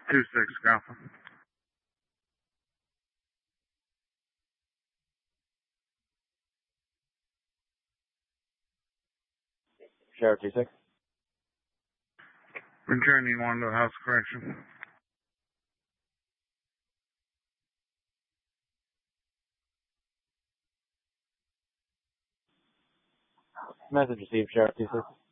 2-6 Alpha. Sheriff 2-6. Returning 1 to the House Correction. Message received, Sheriff 2-6.